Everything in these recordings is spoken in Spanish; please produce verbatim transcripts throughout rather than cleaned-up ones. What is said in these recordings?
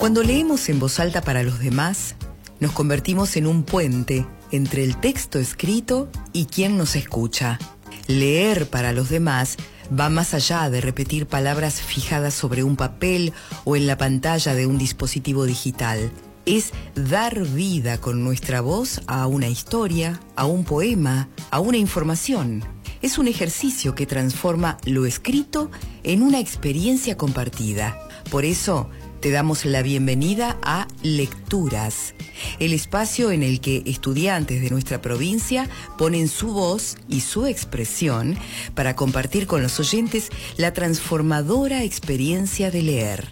Cuando leemos en voz alta para los demás, nos convertimos en un puente entre el texto escrito y quien nos escucha. Leer para los demás va más allá de repetir palabras fijadas sobre un papel o en la pantalla de un dispositivo digital. Es dar vida con nuestra voz a una historia, a un poema, a una información. Es un ejercicio que transforma lo escrito en una experiencia compartida. Por eso, te damos la bienvenida a Lecturas, el espacio en el que estudiantes de nuestra provincia ponen su voz y su expresión para compartir con los oyentes la transformadora experiencia de leer.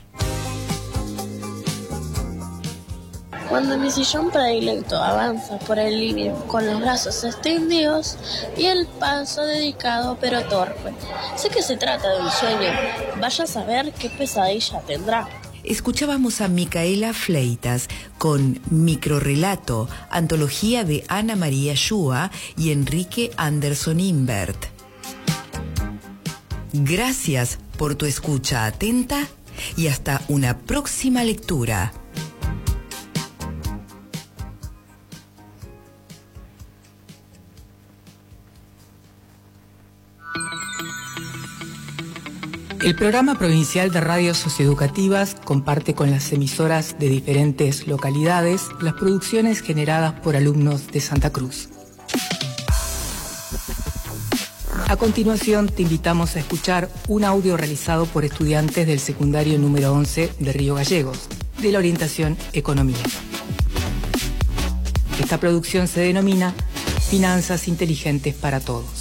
Cuando mi sillón predilecto avanza por el living con los brazos extendidos y el paso dedicado pero torpe. Sé que se trata de un sueño, vaya a saber qué pesadilla tendrá. Escuchábamos a Micaela Fleitas con Microrrelato, antología de Ana María Shua y Enrique Anderson Imbert. Gracias por tu escucha atenta y hasta una próxima lectura. El programa provincial de radios socioeducativas comparte con las emisoras de diferentes localidades las producciones generadas por alumnos de Santa Cruz. A continuación te invitamos a escuchar un audio realizado por estudiantes del secundario número once de Río Gallegos, de la orientación Economía. Esta producción se denomina Finanzas Inteligentes para Todos.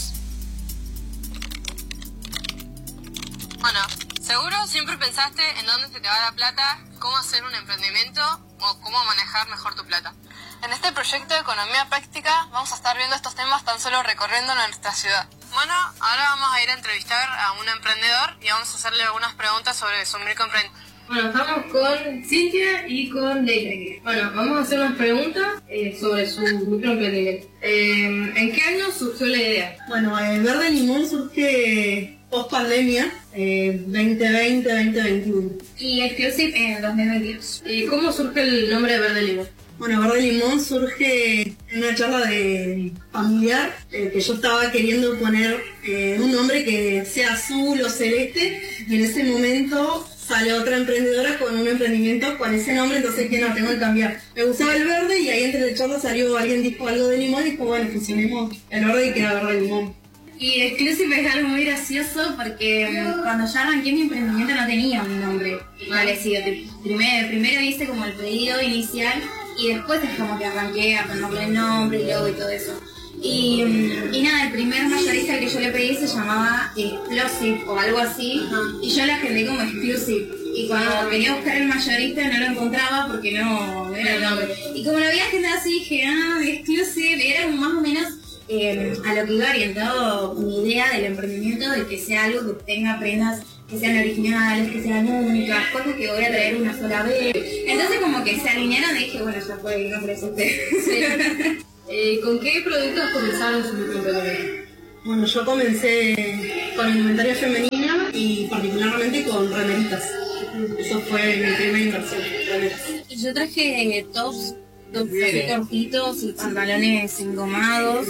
Seguro siempre pensaste en dónde se te va la plata, cómo hacer un emprendimiento o cómo manejar mejor tu plata. En este proyecto de Economía Práctica vamos a estar viendo estos temas tan solo recorriendo nuestra ciudad. Bueno, ahora vamos a ir a entrevistar a un emprendedor y vamos a hacerle algunas preguntas sobre su microemprendimiento. Bueno, estamos con Cintia y con Leila. Bueno, vamos a hacer unas preguntas eh, sobre su microemprendimiento. Eh, ¿En qué año surgió la idea? Bueno, el Verde Limón surge post pandemia, eh, veinte veinte, veinte veintiuno. Y Exclusive en dos mil veintidós. ¿Y cómo surge el nombre de Verde Limón? Bueno, Verde Limón surge en una charla de familiar, eh, que yo estaba queriendo poner eh, un nombre que sea azul o celeste, y en ese momento sale otra emprendedora con un emprendimiento con ese nombre, entonces que no, tengo que cambiar. Me gustaba el verde y ahí entre el charla salió, alguien dijo algo de limón y dijo, bueno, fusionemos el verde y queda Verde Limón. Y Exclusive es algo muy gracioso porque cuando yo arranqué mi emprendimiento no tenía un nombre parecido. Primero, primero hice como el pedido inicial y después es como que arranqué a ponerle el nombre, el logo y todo eso. Y, y nada, el primer mayorista que yo le pedí se llamaba Explosive o algo así, y yo la agendé como Exclusive. Y cuando venía a buscar el mayorista no lo encontraba porque no, no era el nombre. Y como lo había agendado así dije, ah, Exclusive, y era más o menos eh, a lo que iba orientado mi idea del emprendimiento, de que sea algo que tenga prendas que sean originales, que sean únicas, cosas que voy a traer una sola vez. Entonces como que se alinearon y dije, bueno, ya fue, el nombre es este. Sí. Eh, ¿Con qué productos comenzaron su microemprendimiento? Bueno, yo comencé con indumentaria femenina y particularmente con remeritas. Eso fue mi primera inversión, remeras. Yo traje tops, tops cortitos y pantalones engomados.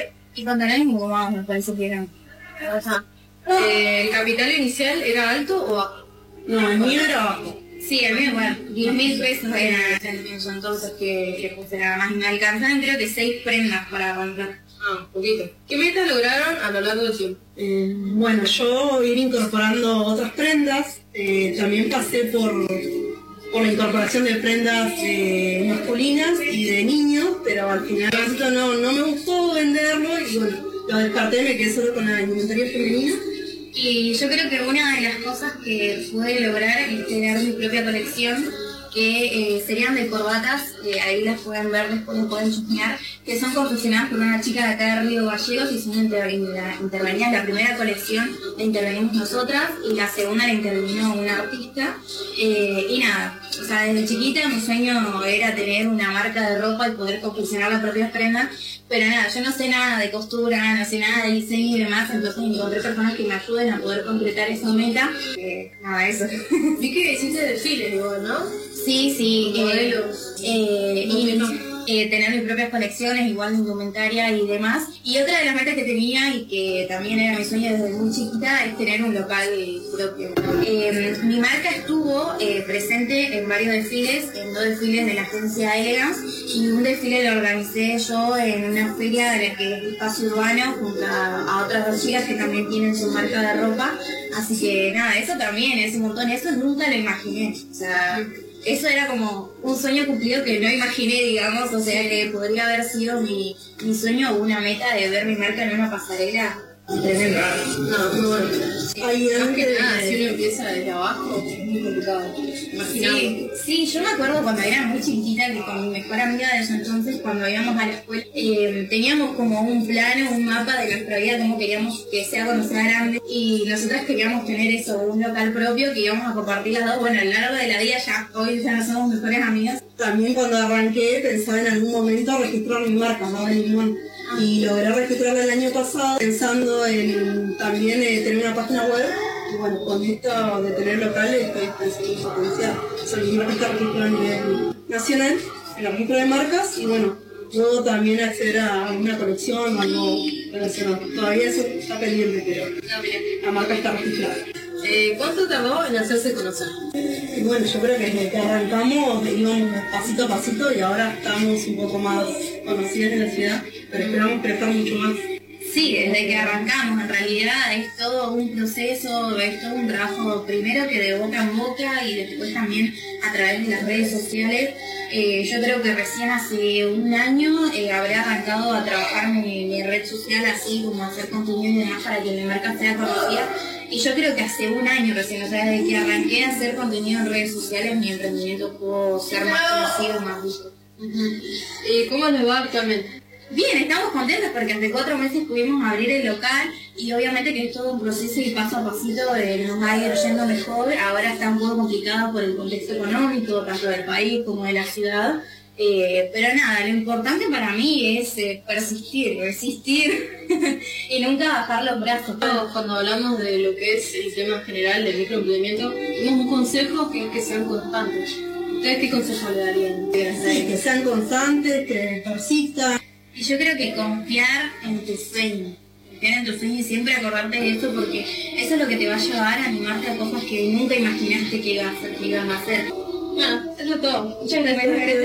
Y pantalones engomados me parece que eran. Eh, ¿El capital inicial era alto o bajo? No, el mío era bajo. Sí, el mío, bueno, diez mil pesos eran entonces que, que puse nada más. Y me alcanzaron creo que seis prendas para comprar. Ah, poquito. ¿Qué metas lograron a lo largo del tiempo? Eh, bueno, yo ir incorporando otras prendas. Eh, también pasé por, por la incorporación de prendas eh, masculinas y de niños, pero al final esto no, no me gustó venderlo y bueno, lo descarté, me quedé solo con la indumentaria femenina. Y yo creo que una de las cosas que pude lograr es tener mi propia colección, que eh, serían de corbatas, eh, ahí las pueden ver, después las pueden chusmear, que son confeccionadas por una chica de acá de Río Gallegos y son inter intervenidas. La primera colección la intervenimos nosotras y la segunda la intervino una artista. Eh, y nada, o sea, desde chiquita mi sueño era tener una marca de ropa y poder confeccionar las propias prendas. Pero nada, yo no sé nada de costura, no sé nada de diseño y demás, entonces encontré personas que me ayuden a poder concretar esa meta. Eh, nada, eso. Vi que hiciste desfiles, digo, ¿no? Sí, sí. Modelos. Eh, y eh, tener mis propias colecciones, igual de indumentaria y demás. Y otra de las metas que tenía y que también era mi sueño desde muy chiquita es tener un local propio. Eh, mi marca estuvo eh, presente en varios desfiles, en dos desfiles de la agencia Elegance, y un desfile lo organicé yo en una feria de la que es Espacio Urbano junto a, a otras dos chicas que también tienen su marca de ropa. Así que nada, eso también es un montón, eso nunca lo imaginé. O sea, eso era como un sueño cumplido que no imaginé, digamos, o sea, que podría haber sido mi, mi sueño o una meta de ver mi marca en una pasarela. Tremendo. No, muy bueno. Ahí Más que antes nada, de- si uno empieza desde abajo, es muy complicado. Imaginamos. Sí, sí, yo me acuerdo cuando era muy chiquitita que con mi mejor amiga de ese entonces, cuando íbamos a la escuela, eh, teníamos como un plano, un mapa de nuestra vida, cómo queríamos que sea cuando sea grande, y nosotras queríamos tener eso, un local propio que íbamos a compartir las dos. Bueno, a lo largo de la vida ya, hoy ya no somos mejores amigas. También cuando arranqué pensaba en algún momento registrar mi marca, ¿no? De limón. Y logré registrarla el año pasado pensando en también eh, tener una página web. Y bueno, con esto de tener locales estoy pensando en potenciar. O sea, mi marca está registrada a nivel nacional, en la registro de marcas, y bueno, luego también acceder a alguna colección o algo relacionado. Todavía eso está pendiente, pero No, mira. la marca está registrada. Eh, ¿Cuánto tardó en hacerse conocer? Y bueno, yo creo que desde que arrancamos íbamos pasito a pasito y ahora estamos un poco más conocidas en la ciudad, pero esperamos crecer mucho más. Sí, desde que arrancamos, en realidad es todo un proceso, es todo un trabajo primero que de boca en boca y después también a través de las redes sociales. Eh, yo creo que recién hace un año eh, habré arrancado a trabajar mi, mi red social así, como hacer contenido y demás para que mi marca sea conocida. Y yo creo que hace un año recién, o sea, desde que arranqué a hacer contenido en redes sociales, mi emprendimiento pudo ser más conocido, más visto. Uh-huh. ¿Y cómo les va actualmente? Bien, estamos contentos porque hace cuatro meses pudimos abrir el local y obviamente que es todo un proceso y paso a pasito de nos va a ir yendo mejor. Ahora está un poco complicado por el contexto económico, tanto del país como de la ciudad. Eh, pero nada, lo importante para mí es eh, persistir, resistir y nunca bajar los brazos. Cuando, cuando hablamos de lo que es el tema general del microemprendimiento, tenemos un consejo que es que sean constantes. ¿Ustedes qué consejo le darían? Sí, que sean constantes, que persistan. Y yo creo que confiar en tu sueño, confiar en tu sueño y siempre acordarte de eso porque eso es lo que te va a llevar a animarte a cosas que nunca imaginaste que ibas a, que ibas a hacer. Bueno, eso es todo. Muchas gracias.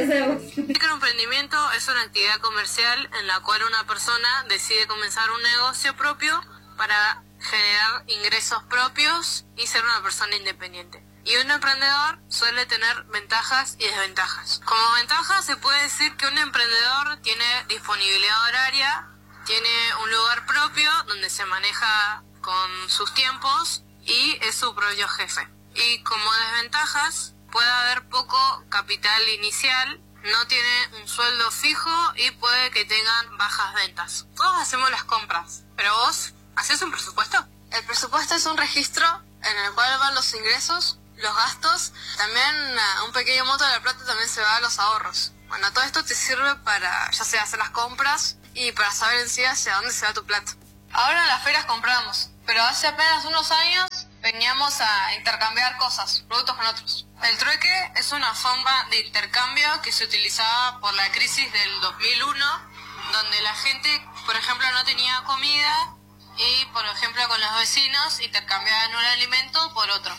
El microemprendimiento es una actividad comercial en la cual una persona decide comenzar un negocio propio para generar ingresos propios y ser una persona independiente. Y un emprendedor suele tener ventajas y desventajas. Como ventaja se puede decir que un emprendedor tiene disponibilidad horaria, tiene un lugar propio donde se maneja con sus tiempos y es su propio jefe. Y como desventajas puede haber poco capital inicial, no tiene un sueldo fijo y puede que tengan bajas ventas. Todos hacemos las compras, pero vos ¿haces un presupuesto? El presupuesto es un registro en el cual van los ingresos, los gastos, también uh, un pequeño monto de la plata también se va a los ahorros. Bueno, todo esto te sirve para ya sea hacer las compras y para saber en sí hacia dónde se va tu plata. Ahora en las ferias compramos, pero hace apenas unos años veníamos a intercambiar cosas, productos con otros. El trueque es una forma de intercambio que se utilizaba por la crisis del dos mil uno, donde la gente, por ejemplo, no tenía comida y, por ejemplo, con los vecinos intercambiaban un alimento por otro.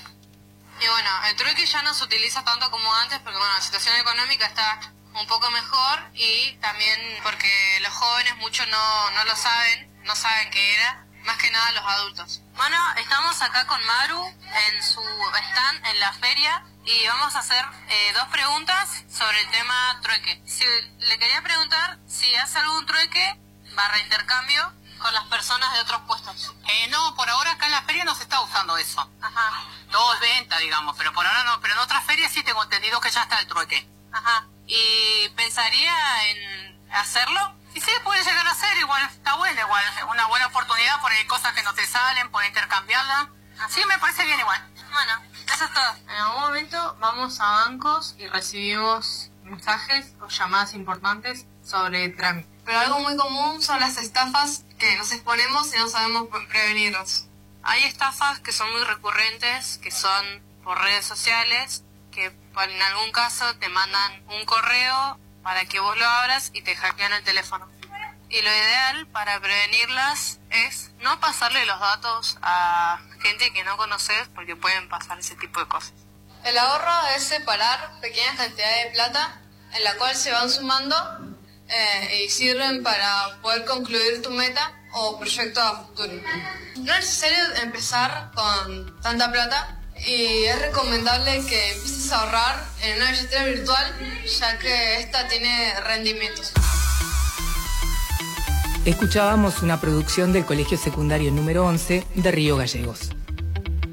Y bueno, el trueque ya no se utiliza tanto como antes porque bueno, la situación económica está un poco mejor y también porque los jóvenes muchos no, no lo saben, no saben qué era, más que nada los adultos. Bueno, estamos acá con Maru en su stand en la feria y vamos a hacer eh, dos preguntas sobre el tema trueque. Si, le quería preguntar si hace algún trueque barra intercambio con las personas de otros puestos. Eh, no, por ahora acá en la feria no se está usando eso. Ajá. Todo es venta, digamos, pero por ahora no. Pero en otras ferias sí tengo entendido que ya está el trueque. Ajá. ¿Y pensaría en hacerlo? Y sí, puede llegar a ser, igual está bueno, igual. Una buena oportunidad por ahí cosas que no te salen, por intercambiarla. Sí, me parece bien igual. Bueno, eso es todo. En algún momento vamos a bancos y recibimos mensajes o llamadas importantes sobre trámite. Pero algo muy común son las estafas que nos exponemos y no sabemos prevenirlos. Hay estafas que son muy recurrentes, que son por redes sociales, que en algún caso te mandan un correo para que vos lo abras y te hackean el teléfono. Y lo ideal para prevenirlas es no pasarle los datos a gente que no conoces porque pueden pasar ese tipo de cosas. El ahorro es separar pequeñas cantidades de plata en la cual se van sumando eh, y sirven para poder concluir tu meta o proyecto a futuro. No es necesario empezar con tanta plata y es recomendable que empieces a ahorrar en una billetera virtual, ya que esta tiene rendimientos. Escuchábamos una producción del Colegio Secundario número once de Río Gallegos.